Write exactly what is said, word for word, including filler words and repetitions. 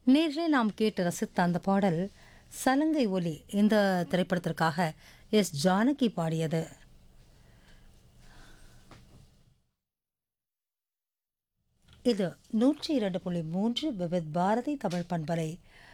நேற்றே நாம் கேட்டு ரசித்த அந்த பாடல் சலங்கை ஒலி இந்த திரைப்படத்திற்காக எஸ் ஜானகி பாடியது. இது நூற்றி இரண்டு புள்ளி மூன்று விவித் பாரதி தமிழ் பண்பலை